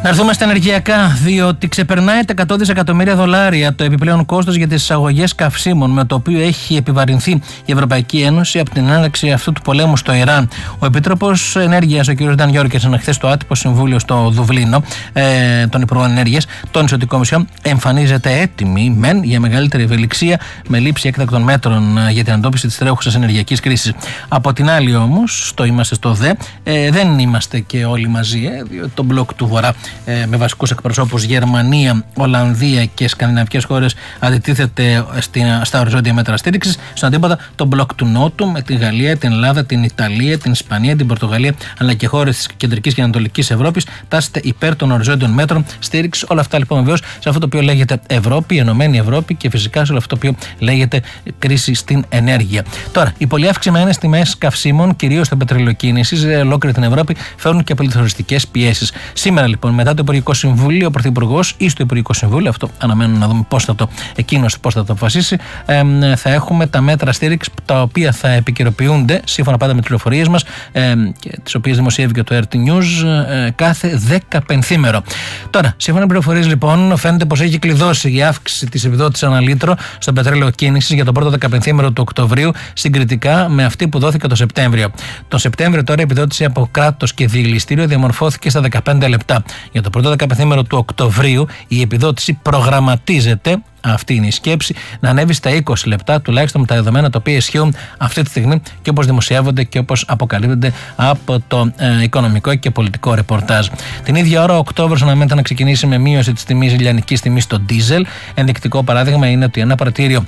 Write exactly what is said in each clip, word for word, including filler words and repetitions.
Να έρθουμε στα ενεργειακά, διότι ξεπερνάει τα εκατό δισεκατομμύρια δολάρια το επιπλέον κόστος για τις εισαγωγές καυσίμων, με το οποίο έχει επιβαρυνθεί η Ευρωπαϊκή Ένωση από την έναρξη αυτού του πολέμου στο Ιράν. Ο Επίτροπος Ενέργειας, ο κ. Νταν Γιόρκενσεν, χθες στο άτυπο συμβούλιο στο Δουβλίνο ε, των Υπουργών Ενέργειας, τόνισε ότι η Κομισιόν εμφανίζεται έτοιμη μεν για μεγαλύτερη ευελιξία με λήψη έκτακτων μέτρων για την αντιμετώπιση της τρέχουσας ενεργειακής κρίσης. Από την άλλη, όμως, το είμαστε στο ΔΕ, ε, δεν είμαστε και όλοι μαζί, ε, διότι το μπλοκ του Βορρά με βασικούς εκπροσώπους Γερμανία, Ολλανδία και σκανδιναβικές χώρες αντιτίθεται στα οριζόντια μέτρα στήριξης. Στον αντίποτα, το μπλοκ του Νότου με την Γαλλία, την Ελλάδα, την Ιταλία, την Ισπανία, την Πορτογαλία αλλά και χώρες της Κεντρικής και Ανατολικής Ευρώπης τάσσεται υπέρ των οριζόντιων μέτρων στήριξης. Όλα αυτά λοιπόν βεβαίως σε αυτό το οποίο λέγεται Ευρώπη, Ενωμένη Ευρώπη και φυσικά σε όλο αυτό το οποίο λέγεται κρίση στην ενέργεια. Τώρα, οι πολύ αυξημένες τιμές καυσίμων, κυρίως στην πετρελαιοκίνηση, σε ολόκληρη την Ευρώπη, φέρνουν και πληθωριστικές πιέσεις. Σήμερα λοιπόν, μετά το Υπουργικό Συμβούλιο, ο Πρωθυπουργός ή στο Υπουργικό Συμβούλιο, αυτό αναμένουμε να δούμε πώς θα το, εκείνος πώς θα το αποφασίσει, ε, θα έχουμε τα μέτρα στήριξης τα οποία θα επικαιροποιούνται σύμφωνα πάντα με τις πληροφορίες μας, ε, και τις οποίες δημοσιεύει και το αρ τι News ε, κάθε δεκαπενθήμερο. Τώρα, σύμφωνα με πληροφορίες λοιπόν, φαίνεται πως έχει κλειδώσει η αύξηση της επιδότησης ανά λίτρο στο πετρέλαιο κίνησης για το πρώτο δεκαπενθήμερο του Οκτωβρίου συγκριτικά με αυτή που δόθηκε το Σεπτέμβριο. Το Σεπτέμβριο τώρα η επιδότηση από κράτος και διελιστήριο διαμορφώθηκε στα δεκαπέντε λεπτά. Για το πρώτο δεκαπενθήμερο του Οκτωβρίου η επιδότηση προγραμματίζεται, αυτή είναι η σκέψη, να ανέβει στα είκοσι λεπτά, τουλάχιστον με τα δεδομένα τα οποία ισχύουν αυτή τη στιγμή και όπως δημοσιεύονται και όπως αποκαλύπτονται από το ε, οικονομικό και πολιτικό ρεπορτάζ. Την ίδια ώρα ο Οκτώβριος αναμένεται να ξεκινήσει με μείωση της τιμής ηλιανικής τιμής στο ντίζελ. Ενδεικτικό παράδειγμα είναι ότι ένα πρατήριο,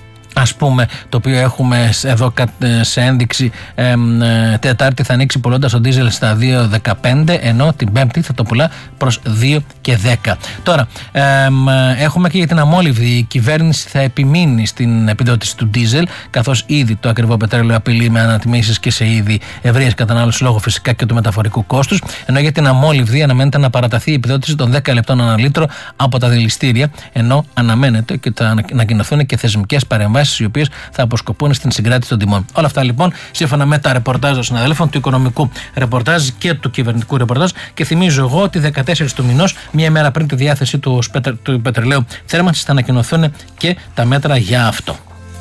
ας πούμε, το οποίο έχουμε εδώ σε ένδειξη ε, ε, Τετάρτη θα ανοίξει πουλώντας το ντίζελ στα δύο δεκαπέντε, ενώ την Πέμπτη θα το πουλά προς δύο και δέκα. Τώρα, ε, ε, έχουμε και για την αμόλυβδη. Η κυβέρνηση θα επιμείνει στην επιδότηση του ντίζελ, καθώς ήδη το ακριβό πετρέλαιο απειλεί με ανατιμήσεις και σε είδη ευρείας κατανάλωσης λόγω φυσικά και του μεταφορικού κόστους, ενώ για την αμόλυβδη αναμένεται να παραταθεί η επιδότηση των δέκα λεπτών ανά λίτρο από τα δηληστήρια, ενώ αναμένεται και θα ανακοινωθούν και θεσμικές παρεμβάσεις οι οποίες θα αποσκοπούν στην συγκράτηση των τιμών. Όλα αυτά λοιπόν σύμφωνα με τα ρεπορτάζ των συναδέλφων, του οικονομικού ρεπορτάζ και του κυβερνητικού ρεπορτάζ. Και θυμίζω εγώ ότι δεκατέσσερις του μηνός, μία μέρα πριν τη διάθεση του, του πετρελαίου θέρμανσης, θα ανακοινωθούν και τα μέτρα για αυτό.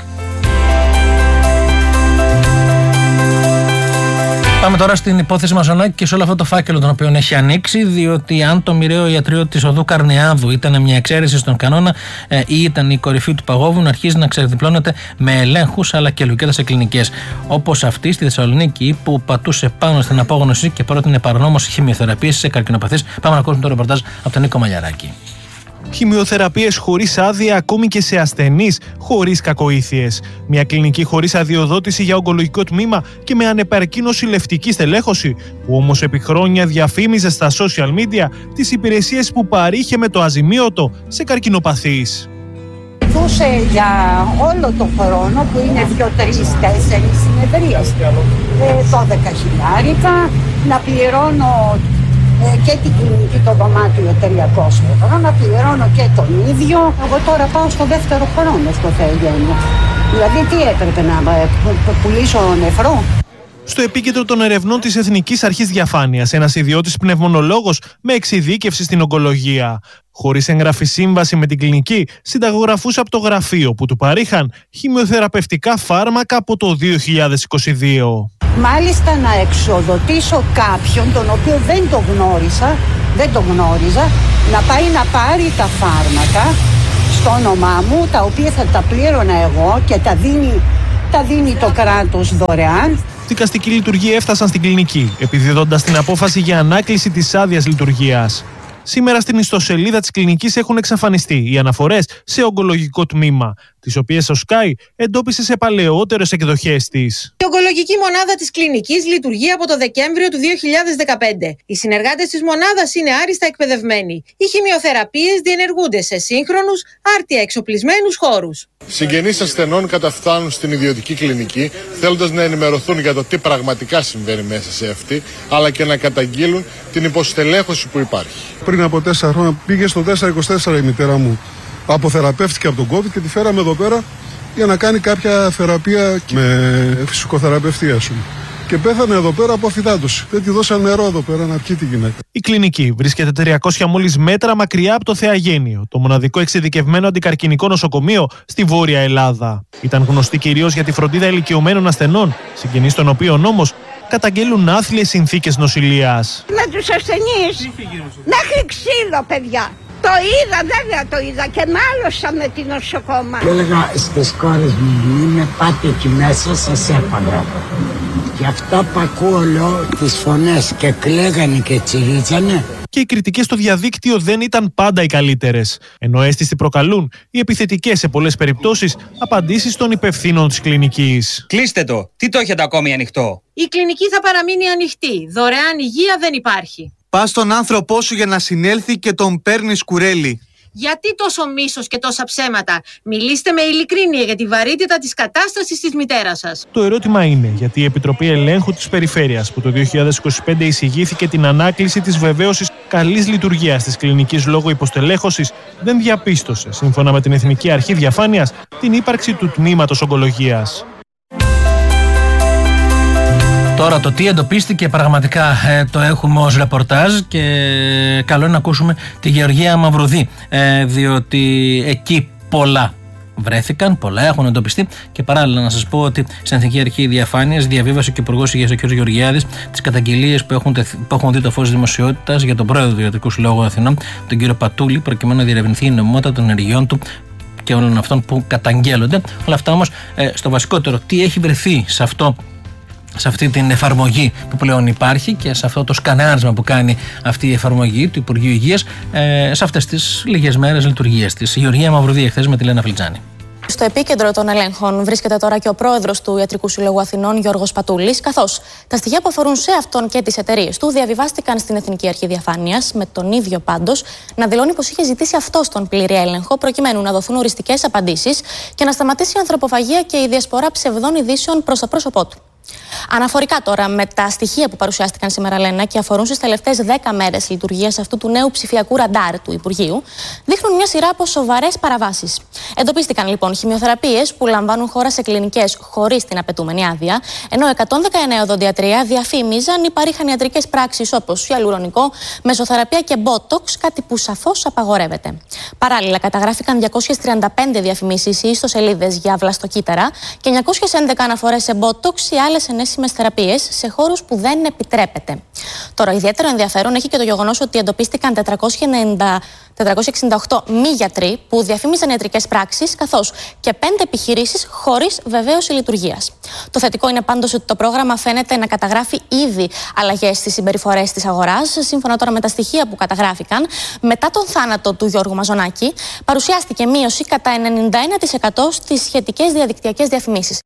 Πάμε τώρα στην υπόθεση Μαζονάκη και σε όλο αυτό το φάκελο τον οποίο έχει ανοίξει, διότι αν το μοιραίο ιατρείο της οδού Καρνεάδου ήταν μια εξαίρεση στον κανόνα ε, ή ήταν η κορυφή του παγόβουνου, αρχίζει να ξεδιπλώνεται με ελέγχους αλλά και λουκέτας σε κλινικές. Όπως αυτή στη Θεσσαλονίκη που πατούσε πάνω στην απόγνωση και πρότεινε παρανόμως χημειοθεραπείες σε καρκινοπαθείς. Πάμε να ακούσουμε το ρεπορτάζ από τον Νίκο Μαλιαράκη. Χημειοθεραπείες χωρίς άδεια ακόμη και σε ασθενείς χωρίς κακοήθειες. Μια κλινική χωρίς αδειοδότηση για ογκολογικό τμήμα και με ανεπαρκή νοσηλευτική στελέχωση, που όμως επί χρόνια διαφήμιζε στα social media τις υπηρεσίες που παρήχε με το αζημίωτο σε καρκινοπαθείς. Δούσε για όλο τον χρόνο που είναι δύο, τρεις, τέσσερις συνεδρίες, δώδεκα χιλιάρικα, να πληρώνω και την κλινική, το δωμάτιο τριακόσια ευρώ, να πληρώνω και τον ίδιο. Εγώ τώρα πάω στο δεύτερο χρόνο στο Θεογέννη. Δηλαδή τι έπρεπε να πουλήσω νεφρό? Στο επίκεντρο των ερευνών της Εθνικής Αρχής Διαφάνειας, ένας ιδιώτης πνευμονολόγος με εξειδίκευση στην ογκολογία. Χωρίς εγγραφή σύμβαση με την κλινική, συνταγογραφούσε από το γραφείο που του παρήχαν χημειοθεραπευτικά φάρμακα από το δύο χιλιάδες είκοσι δύο. Μάλιστα να εξοδοτήσω κάποιον τον οποίο δεν το γνώρισα, δεν το γνώριζα, να πάει να πάρει τα φάρμακα στο όνομά μου, τα οποία θα τα πλήρωνα εγώ και τα δίνει, τα δίνει το κράτος δωρεάν. Δικαστική λειτουργία έφτασαν στην κλινική, επιδίδοντας την απόφαση για ανάκληση της άδειας λειτουργίας. Σήμερα στην ιστοσελίδα της κλινικής έχουν εξαφανιστεί οι αναφορές σε ογκολογικό τμήμα, τις οποίες ο Sky εντόπισε σε παλαιότερες εκδοχές της. Η ογκολογική μονάδα της κλινικής λειτουργεί από το Δεκέμβριο του δύο χιλιάδες δεκαπέντε. Οι συνεργάτες της μονάδας είναι άριστα εκπαιδευμένοι. Οι χημειοθεραπείες διενεργούνται σε σύγχρονους, άρτια εξοπλισμένους χώρους. Συγγενείς ασθενών καταφθάνουν στην ιδιωτική κλινική, θέλοντας να ενημερωθούν για το τι πραγματικά συμβαίνει μέσα σε αυτή, αλλά και να καταγγείλουν την υποστελέχωση που υπάρχει. Πριν από τέσσερα χρόνια πήγε στο τετρακόσια είκοσι τέσσερα η μητέρα μου. Αποθεραπεύτηκε από τον COVID και τη φέραμε εδώ πέρα για να κάνει κάποια θεραπεία με φυσικοθεραπευτή, ας πούμε. και πέθανε εδώ πέρα από αφυδάτωση. Δεν τη δώσαν νερό εδώ πέρα να πιει τη γυναίκα. Η κλινική βρίσκεται τριακόσια μόλις μέτρα μακριά από το Θεαγένιο, το μοναδικό εξειδικευμένο αντικαρκινικό νοσοκομείο στη Βόρεια Ελλάδα. Ήταν γνωστή κυρίως για τη φροντίδα ηλικιωμένων ασθενών, συγγενείς των οποίων όμως καταγγέλουν άθλιες συνθήκες νοσηλείας. Με τους ασθενείς, μέχρι ξύλο, παιδιά. Το είδα, βέβαια το είδα και μάλωσα με την νοσοκόμα. Και έλεγα στις κόρες μου, είμαι πάτε εκεί μέσα, σας έφαγα. Γι' αυτό που ακούω, λέω, τις φωνές και κλαίγανε και τσιρίζανε. Και οι κριτικές στο διαδίκτυο δεν ήταν πάντα οι καλύτερες. Ενώ αίσθηση προκαλούν οι επιθετικές σε πολλές περιπτώσεις απαντήσεις των υπευθύνων της κλινικής. Κλείστε το! Τι το έχετε ακόμη ανοιχτό? Η κλινική θα παραμείνει ανοιχτή. Δωρεάν υγεία δεν υπάρχει. Πας στον άνθρωπό σου για να συνέλθει και τον παίρνεις κουρέλι. Γιατί τόσο μίσος και τόσα ψέματα? Μιλήστε με ειλικρίνεια για τη βαρύτητα της κατάστασης της μητέρας σας. Το ερώτημα είναι γιατί η Επιτροπή Ελέγχου της Περιφέρειας που το δύο χιλιάδες είκοσι πέντε εισηγήθηκε την ανάκληση της βεβαίωσης καλής λειτουργίας της κλινικής λόγω υποστελέχωσης δεν διαπίστωσε, σύμφωνα με την Εθνική Αρχή Διαφάνειας, την ύπαρξη του τμήματος ογκολογίας. Τώρα το τι εντοπίστηκε πραγματικά ε, το έχουμε ως ρεπορτάζ και καλό είναι να ακούσουμε τη Γεωργία Μαυρουδή, ε, διότι εκεί πολλά βρέθηκαν, πολλά έχουν εντοπιστεί και παράλληλα να σας πω ότι στην Εθνική Αρχή Διαφάνειας διαβίβασε και ο Υπουργός Υγείας ο κ. Γεωργιάδης τις καταγγελίες που έχουν, που έχουν δει το φως δημοσιότητας για τον πρόεδρο του Ιατρικού Συλλόγου Αθηνών, τον κ. Πατούλη, προκειμένου να διερευνηθεί η νομιμότητα των ενεργειών του και όλων αυτών που καταγγέλλονται. Όλα αυτά όμως ε, στο βασικότερο, τι έχει βρεθεί σε αυτό, σε αυτή την εφαρμογή που πλέον υπάρχει και σε αυτό το σκανάρισμα που κάνει αυτή η εφαρμογή του Υπουργείου Υγείας ε, σε αυτές τις λίγες μέρες λειτουργίας της. Η Γεωργία Μαυρουδή εχθές με τη Λένα Φλιτζάνη. Στο επίκεντρο των ελέγχων βρίσκεται τώρα και ο πρόεδρος του Ιατρικού Συλλόγου Αθηνών, Γιώργος Πατούλης, καθώς τα στοιχεία που αφορούν σε αυτόν και τις εταιρείες του διαβιβάστηκαν στην Εθνική Αρχή Διαφάνειας, με τον ίδιο πάντως να δηλώνει πως είχε ζητήσει αυτός τον πλήρη έλεγχο, προκειμένου να δοθούν οριστικές απαντήσεις και να σταματήσει η ανθρωποφαγία και η διασπορά ψευδών ειδήσεων προς το πρόσωπό του. Αναφορικά τώρα με τα στοιχεία που παρουσιάστηκαν σήμερα, Λένα, και αφορούν στις τελευταίες δέκα μέρες λειτουργίας αυτού του νέου ψηφιακού ραντάρ του Υπουργείου, δείχνουν μια σειρά από σοβαρές παραβάσεις. Εντοπίστηκαν λοιπόν χημειοθεραπείες που λαμβάνουν χώρα σε κλινικές χωρίς την απαιτούμενη άδεια, ενώ εκατόν δεκαεννέα οδοντιατρία διαφήμιζαν ή παρήχαν ιατρικές πράξεις όπως ιαλουρονικό, μεσοθεραπεία και μπότοξ, κάτι που σαφώς απαγορεύεται. Παράλληλα, καταγράφηκαν διακόσιες τριάντα πέντε διαφημίσεις ή ιστοσελίδες για βλαστοκύτταρα και εννιακόσιες έντεκα αναφορές σε μπότοξ ή άλλες ενέσιμες θεραπείες σε χώρους που δεν επιτρέπεται. Τώρα, ιδιαίτερο ενδιαφέρον έχει και το γεγονός ότι εντοπίστηκαν τετρακόσιες εξήντα οκτώ μη γιατροί που διαφήμιζαν ιατρικές πράξεις, καθώς και πέντε επιχειρήσεις χωρίς βεβαίωση λειτουργίας. Το θετικό είναι πάντως ότι το πρόγραμμα φαίνεται να καταγράφει ήδη αλλαγές στις συμπεριφορές της αγοράς. Σύμφωνα τώρα με τα στοιχεία που καταγράφηκαν, μετά τον θάνατο του Γιώργου Μαζονάκη, παρουσιάστηκε μείωση κατά ενενήντα ένα τοις εκατό στις σχετικές διαδικτυακές διαφημίσεις.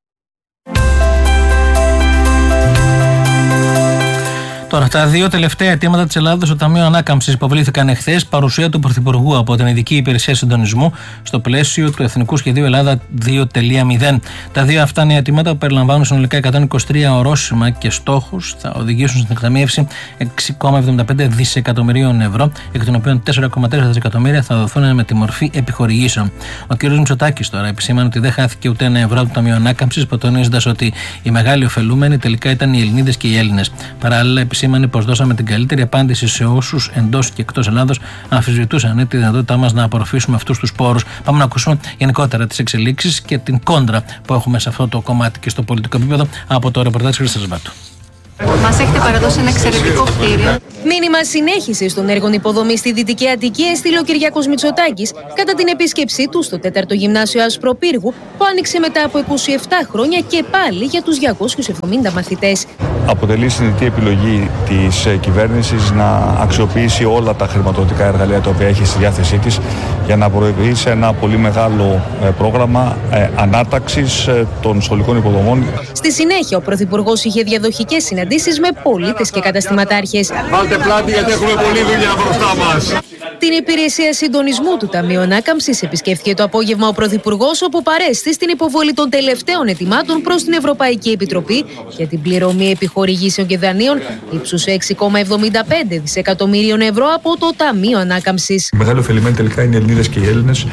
Τώρα, τα δύο τελευταία αιτήματα της Ελλάδας στο Ταμείο Ανάκαμψης υποβλήθηκαν εχθές, παρουσία του Πρωθυπουργού από την Ειδική Υπηρεσία Συντονισμού στο πλαίσιο του Εθνικού Σχεδίου Ελλάδα δύο κόμμα μηδέν. Τα δύο αυτά νέα αιτήματα που περιλαμβάνουν συνολικά εκατόν είκοσι τρία ορόσημα και στόχους θα οδηγήσουν στην εκταμείευση έξι κόμμα εβδομήντα πέντε δισεκατομμυρίων ευρώ, εκ των οποίων τέσσερα κόμμα τέσσερα δισεκατομμύρια θα δοθούν με τη μορφή επιχορηγήσεων. Ο κ. Μητσοτάκης τώρα επισήμανε ότι δεν χάθηκε ούτε ένα ευρώ από το Ταμείο Ανάκαμψης, τονίζοντας ότι οι μεγάλοι ωφελούμενοι τελικά ήταν οι Ελληνίδες και οι Έλληνες. Παράλληλα, επισήμανε πως δώσαμε την καλύτερη απάντηση σε όσους εντός και εκτός Ελλάδος αμφισβητούσαν τη δυνατότητά μας να απορροφήσουμε αυτούς τους πόρους. Πάμε να ακούσουμε γενικότερα τις εξελίξεις και την κόντρα που έχουμε σε αυτό το κομμάτι και στο πολιτικό επίπεδο από το ρεπορτάζ της Χρήστας Μπάτου. Μας έχετε παραδώσει ένα εξαιρετικό κτίριο. Μήνυμα συνέχισης των έργων υποδομής στη Δυτική Αττική έστειλε ο Κυριάκος Μητσοτάκης κατά την επίσκεψή του στο τέταρτο Γυμνάσιο Ασπροπύργου, που άνοιξε μετά από είκοσι επτά χρόνια και πάλι για τους διακόσιους εβδομήντα μαθητές. Αποτελεί συνειδητή επιλογή της κυβέρνησης να αξιοποιήσει όλα τα χρηματοδοτικά εργαλεία τα οποία έχει στη διάθεσή της για να προωθήσει ένα πολύ μεγάλο πρόγραμμα ανάταξης των σχολικών υποδομών. Στη συνέχεια, ο Πρωθυπουργός είχε διαδοχικές συναντήσεις με πολίτες και καταστηματάρχες. Βάλτε πλάτη γιατί έχουμε πολλή δουλειά μπροστά μας. Την υπηρεσία συντονισμού του Ταμείου Ανάκαμψης επισκέφθηκε το απόγευμα ο Πρωθυπουργός, όπου παρέστη στην υποβολή των τελευταίων αιτημάτων προς την Ευρωπαϊκή Επιτροπή για την πληρωμή επιχορηγήσεων και δανείων ύψους έξι κόμμα εβδομήντα πέντε δισεκατομμύριων ευρώ από το Ταμείο Ανάκαμψης. Οι μεγάλοι ωφελημένοι τελικά είναι οι Ελληνίδες και οι Έλληνες,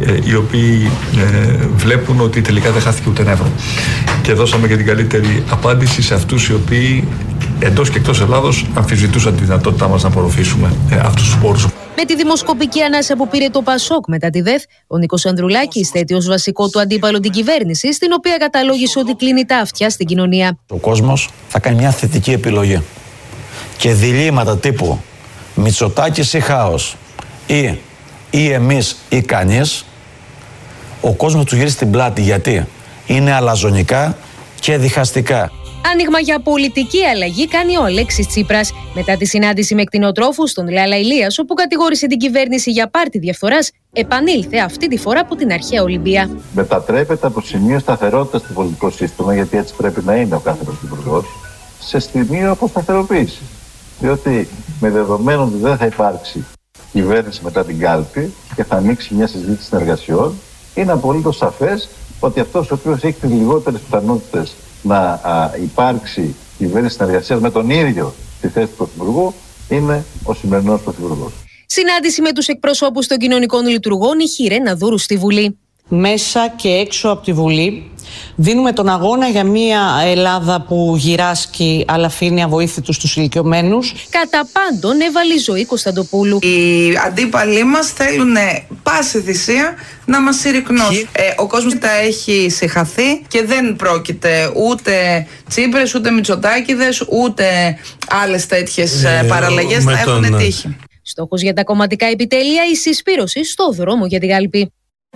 ε, οι οποίοι ε, βλέπουν ότι τελικά δεν χάθηκε ούτε ένα ευρώ. Και δώσαμε και την καλύτερη απάντηση σε αυτούς οι οποίοι εντός και εκτός Ελλάδος αμφισβητούσαν τη δυνατότητά μας να απορροφήσουμε ε, αυτούς τους πόρους. Με τη δημοσκοπική ανάσα που πήρε το Πασόκ μετά τη ΔΕΘ, ο Νίκος Ανδρουλάκης θέτει ως βασικό του αντίπαλο την κυβέρνηση, στην οποία καταλόγησε ότι κλείνει τα αυτιά στην κοινωνία. Ο κόσμος θα κάνει μια θετική επιλογή. Και διλήμματα τύπου Μητσοτάκης ή χάος, ή, ή εμείς ή κανείς, ο κόσμος του γυρίζει την πλάτη. Γιατί είναι αλαζονικά και διχαστικά. Άνοιγμα για πολιτική αλλαγή κάνει ο Αλέξης Τσίπρας μετά τη συνάντηση με κτηνοτρόφους στον Λάλα Ηλίας, όπου κατηγόρησε την κυβέρνηση για πάρτι διαφθοράς, επανήλθε αυτή τη φορά από την αρχαία Ολυμπία. Μετατρέπεται από σημείο σταθερότητα στο πολιτικό σύστημα, γιατί έτσι πρέπει να είναι ο κάθε πρωθυπουργός, σε σημείο αποσταθεροποίηση. Διότι με δεδομένο ότι δεν θα υπάρξει κυβέρνηση μετά την κάλπη και θα ανοίξει μια συζήτηση συνεργασιών, είναι απολύτως σαφές ότι αυτός ο οποίος έχει τις λιγότερες πιθανότητες να α, υπάρξει κυβέρνηση συνεργασίας με τον ίδιο στη θέση του Πρωθυπουργού είναι ο σημερινός Πρωθυπουργός. Συνάντηση με τους εκπροσώπους των κοινωνικών λειτουργών η Χιρένα Δούρου στη Βουλή. Μέσα και έξω από τη Βουλή δίνουμε τον αγώνα για μια Ελλάδα που γυράσκει αλλά αφήνει αβοήθητους τους ηλικιωμένους. Κατά πάντων έβαλε η Ζωή Κωνσταντοπούλου. Οι αντίπαλοι μας θέλουν πάση θυσία να μας συρρυκνώσουν. Ε, ο κόσμος τα έχει συγχαθεί και δεν πρόκειται ούτε Τσίπρες, ούτε Μητσοτάκηδες, ούτε άλλες τέτοιες ε, παραλλαγές να έχουν τον... τύχει. Στόχος για τα κομματικά επιτέλεια η συσπήρωση στο δρόμο για τη Γάλπη.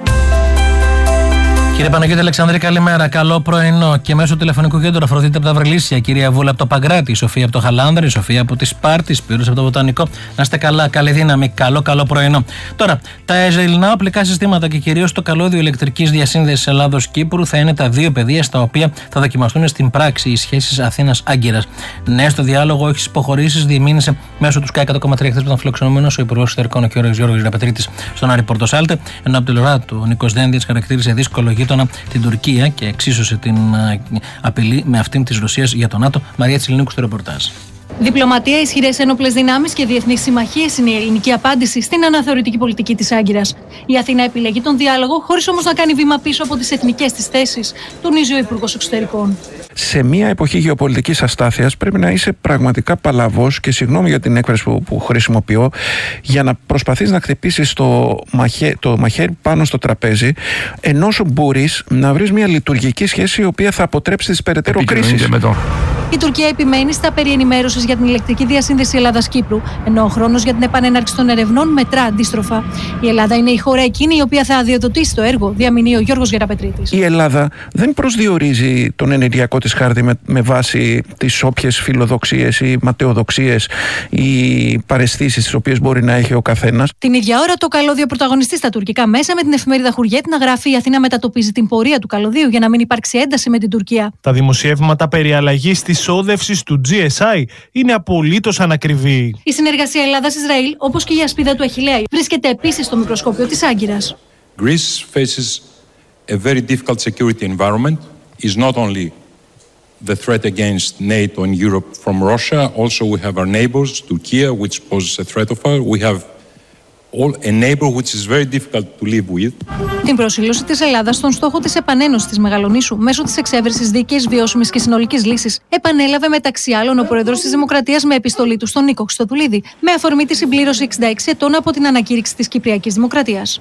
Κύριε Παναγιώτη Αλεξανδρή, καλημέρα. Καλό πρωινό. Και μέσω τηλεφωνικού κέντρου Αφροδίτη από τα Βρυλίσια, κυρία Βούλα από το Παγκράτη, η Σοφία από το Χαλάνδρη, η Σοφία από τη Σπάρτη, Σπύρος από το Βοτανικό. Να είστε καλά, καλή δύναμη, καλό καλό πρωινό. Τώρα, τα ελληνικά οπλικά συστήματα και κυρίως το καλώδιο ηλεκτρικής διασύνδεσης Ελλάδος-Κύπρου θα είναι τα δύο πεδία στα οποία θα δοκιμαστούν στην πράξη οι σχέσεις Αθήνας-Άγκυρας. Ναι, στο διάλογο, όχι στις υποχωρήσεις, διεμήνυσε μέσω του Sky εκατό κόμμα τρία χθες που ήταν φιλοξενούμενος ο Υπουργός Εξωτερικών ο κ. Γιώργος Γεραπετρίτης στον Άρη Πορτοσάλτε, ενώ από την πλευρά του ο Νίκος Δένδιας χαρακτήρισε δύσκολο γείτονα την Τουρκία και εξίσωσε την απειλή με αυτήν της Ρωσίας για τον ΝΑΤΟ. Μαρία Τσιλινίκου στο ρεπορτάζ. Διπλωματία, ισχυρές ένοπλες δυνάμεις και διεθνείς συμμαχίες είναι η ελληνική απάντηση στην αναθεωρητική πολιτική της Άγκυρας. Η Αθήνα επιλέγει τον διάλογο, χωρίς όμως να κάνει βήμα πίσω από τις εθνικές της θέσεις, τονίζει ο Υπουργός Εξωτερικών. Σε μια εποχή γεωπολιτικής αστάθειας πρέπει να είσαι πραγματικά παλαβός, και συγγνώμη για την έκφραση που, που χρησιμοποιώ, για να προσπαθείς να χτυπήσεις το, μαχέ, το μαχαίρι πάνω στο τραπέζι, ενώ μπορείς να βρεις μια λειτουργική σχέση η οποία θα αποτρέψει τις περαιτέρω κρίσεις. Η Τουρκία επιμένει στα περί ενημέρωσης για την ηλεκτρική διασύνδεση Ελλάδας-Κύπρου, ενώ ο χρόνος για την επανέναρξη των ερευνών μετρά αντίστροφα. Η Ελλάδα είναι η χώρα εκείνη η οποία θα αδειοδοτήσει το έργο, διαμηνύει ο Γιώργος Γεραπετρίτης. Η Ελλάδα δεν προσδιορίζει τον ενεργειακό της χάρτη με, με βάση τις όποιες φιλοδοξίες ή ματαιοδοξίες ή παραισθήσεις τις οποίες μπορεί να έχει ο καθένας. Την ίδια ώρα, το καλώδιο πρωταγωνιστεί στα τουρκικά μέσα με την εφημερίδα Χουριέτ να γράφει: η Αθήνα μετατοπίζει την πορεία του καλωδίου για να μην υπάρξει ένταση με την Τουρκία. Τα δημοσιεύματα περί αλλαγής της όδευσης του τζι ες άι είναι απολύτως ανακριβή. Η συνεργασία Ελλάδας-Ισραήλ, όπως και η ασπίδα του Αχιλλέα, βρίσκεται επίσης στο μικροσκόπιο της Άγκυρας. Greece faces a very difficult security environment. Is not only the threat against NATO and Europe from Russia, also we have our neighbors, Turkey, which poses a threat of our. We have all a neighbor which is very difficult to live with. Την προσήλωση της Ελλάδας στον στόχο της επανένωσης της Μεγαλονήσου μέσω της εξέβρεσης δίκαιης, βιώσιμης και συνολικής λύσης επανέλαβε μεταξύ άλλων ο Πρόεδρος της Δημοκρατίας με επιστολή του στον Νίκο Χριστοδουλίδη, με αφορμή τη συμπλήρωση εξήντα έξι ετών από την ανακήρυξη της Κυπριακής Δημοκρατίας.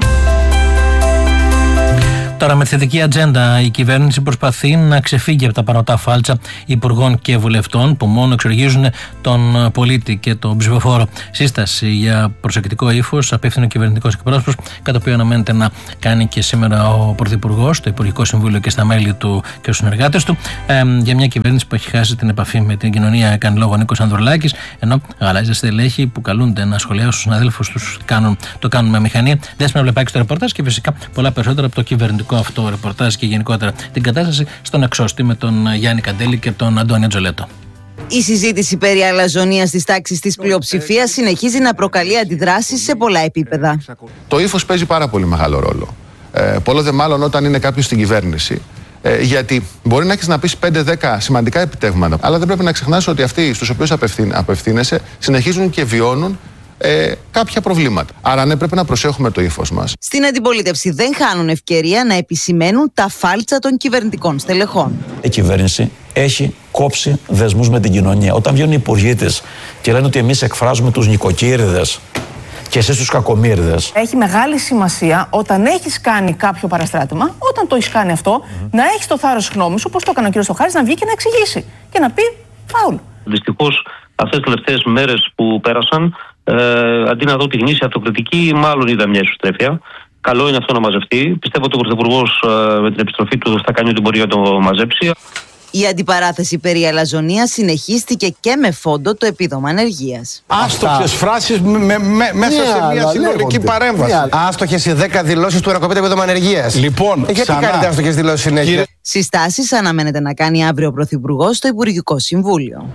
Τώρα, με θετική ατζέντα, η κυβέρνηση προσπαθεί να ξεφύγει από τα πανωτά φάλτσα υπουργών και βουλευτών που μόνο εξοργίζουν τον πολίτη και τον ψηφοφόρο. Σύσταση για προσεκτικό ύφος απέφθηνε ο κυβερνητικός εκπρόσωπος, κατά οποίο αναμένεται να κάνει και σήμερα ο Πρωθυπουργός, το Υπουργικό Συμβούλιο και στα μέλη του και τους συνεργάτες του, ε, για μια κυβέρνηση που έχει χάσει την επαφή με την κοινωνία. Κάνει λόγο ο Νίκος Ανδρουλάκης, ενώ γαλάζια στελέχη που καλούνται να σχολιάσουν στους συναδέλφους τους το κάνουν με μηχανή. Δέσποινα Βλεπάκη στο ρεπορτάζ και φυσικά πολλά περισσότερα από το κυβερνητικό αυτό ρεπορτάζ και γενικότερα την κατάσταση στον εξώστη με τον Γιάννη Καντέλη και τον Αντώνιο Τζολέτο. Η συζήτηση περί αλαζονίας της τάξης της πλειοψηφίας συνεχίζει να προκαλεί αντιδράσεις σε πολλά επίπεδα. Το ύφος παίζει πάρα πολύ μεγάλο ρόλο. Ε, πολλό δε μάλλον όταν είναι κάποιος στην κυβέρνηση. Ε, γιατί μπορεί να έχεις να πεις πέντε δέκα σημαντικά επιτεύγματα, αλλά δεν πρέπει να ξεχνάς ότι αυτοί στους οποίους απευθύνεσαι συνεχίζουν και βιώνουν ε, κάποια προβλήματα. Άρα ναι, πρέπει να προσέχουμε το ύφος μας. Στην αντιπολίτευση δεν χάνουν ευκαιρία να επισημαίνουν τα φάλτσα των κυβερνητικών στελεχών. Η κυβέρνηση έχει κόψει δεσμούς με την κοινωνία. Όταν βγαίνουν οι υπουργοί της και λένε ότι εμείς εκφράζουμε τους νοικοκύριδες και εσείς τους κακομοίριδες. Έχει μεγάλη σημασία όταν έχεις κάνει κάποιο παραστράτημα, όταν το έχεις κάνει αυτό, mm-hmm. να έχεις το θάρρος γνώμης, όπως το έκανε ο κ. Στοχάρης, να βγει και να εξηγήσει και να πει φάουλ. Δυστυχώς, αυτές τις τελευταίες μέρες που πέρασαν, ε, αντί να δω τη γνήσια αυτοκριτική, μάλλον είδα μια ισοστρέφεια. Καλό είναι αυτό να μαζευτεί. Πιστεύω ότι ο Πρωθυπουργός ε, με την επιστροφή του θα κάνει ό,τι μπορεί να το μαζέψει. Η αντιπαράθεση περί αλαζονίας συνεχίστηκε και με φόντο το επίδομα ανεργίας. Άστοχες φράσεις με, με, με, μέσα yeah, σε μια συνολική παρέμβαση. Yeah. Άστοχες οι δέκα δηλώσεις του ενεργοποιητή επίδομα ανεργίας. Λοιπόν, ε, γιατί ξανά. κάνετε άστοχες δηλώσεις συνέχεια. Κύριε... Συστάσεις αναμένεται να κάνει αύριο ο Πρωθυπουργός στο Υπουργικό Συμβούλιο.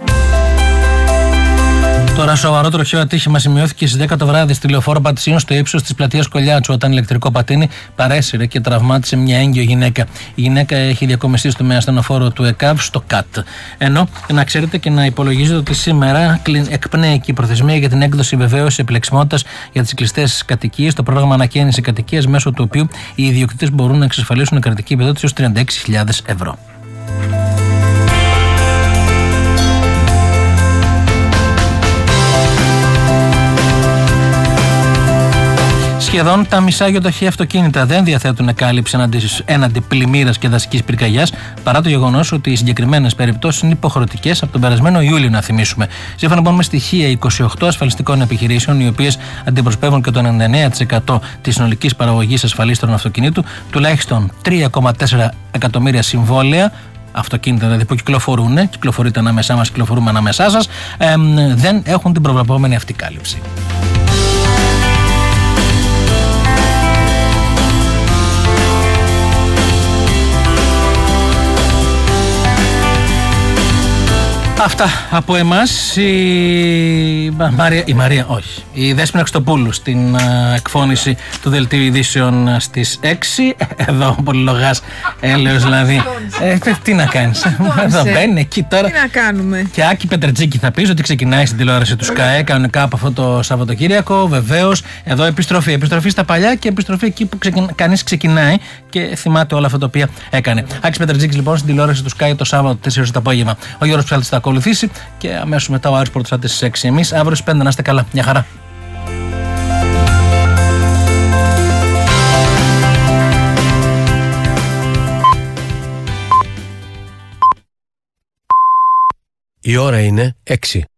Τώρα, σοβαρό τροχαίο ατύχημα σημειώθηκε στις δέκα το βράδυ στη λεωφόρο Πατησίων στο ύψος της πλατείας Κολιάτσου, όταν ηλεκτρικό πατίνι παρέσυρε και τραυμάτισε μια έγκυο γυναίκα. Η γυναίκα έχει διακομιστεί με ασθενοφόρο του ΕΚΑΒ στο ΚΑΤ. Ενώ, να ξέρετε και να υπολογίζετε ότι σήμερα εκπνέει και η προθεσμία για την έκδοση βεβαίωσης επιλεξιμότητας για τις κλειστές κατοικίες, το πρόγραμμα ανακαίνιση κατοικίας, μέσω του οποίου οι ιδιοκτήτες μπορούν να εξασφαλίσουν κρατική επιδότηση ως τριάντα έξι χιλιάδες ευρώ. Σχεδόν τα μισά γιοταχή αυτοκίνητα δεν διαθέτουν κάλυψη έναντι, έναντι πλημμύρας και δασικής πυρκαγιάς, παρά το γεγονός ότι οι συγκεκριμένες περιπτώσεις είναι υποχρεωτικές από τον περασμένο Ιούλιο, να θυμίσουμε. Σύμφωνα λοιπόν με στοιχεία είκοσι οκτώ ασφαλιστικών επιχειρήσεων, οι οποίες αντιπροσωπεύουν και το ενενήντα εννέα τοις εκατό της συνολικής παραγωγής ασφαλίστρων αυτοκινήτου, τουλάχιστον τρία κόμμα τέσσερα εκατομμύρια συμβόλαια αυτοκίνητα δηλαδή που κυκλοφορούν, κυκλοφορείτε ανάμεσά μας, κυκλοφορούμε ανάμεσά σας, ε, δεν έχουν την προβλεπόμενη αυτή κάλυψη. Αυτά από εμάς. Η Μαρία, η Μαρία όχι, η Δέσποινα Χριστοπούλου στην uh, εκφώνηση του Δελτίου Ειδήσεων στις έξι. Εδώ ο πολυλογάς έλεος δηλαδή. ε, τι να κάνεις, εδώ μπαίνει εκεί τώρα. Τι να κάνουμε. Και Άκη Πετρετζίκη θα πεις ότι ξεκινάει στην τηλεόραση του ΣΚΑΕ κανονικά από αυτό το Σαββατοκύριακο. Βεβαίως, εδώ επιστροφή, επιστροφή στα παλιά και επιστροφή εκεί που ξεκι... κανείς ξεκινάει και θυμάται όλα αυτά τα οποία έκανε. Άκης Πετρετζίκης λοιπόν στην τηλεόραση του ΣΚΑΕ το Σάββατο τέσσερις ώρες το απόγευμα. Ο Γιώργος Ψάλτης θα ακολουθήσει και αμέσως μετά ο Άρης Πορτοσάτης στις έξι. Εμείς αύριο στις πέντε να είστε καλά. Μια χαρά. Η ώρα είναι έξι.